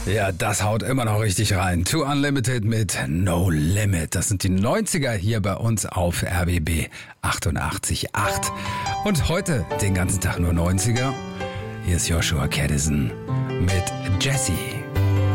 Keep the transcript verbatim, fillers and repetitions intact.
Ja, das haut immer noch richtig rein. Too Unlimited mit No Limit. Das sind die neunziger hier bei uns auf R B B achtundachtzig Komma acht. Und heute den ganzen Tag nur neunziger. Hier ist Joshua Caddison mit Jessie.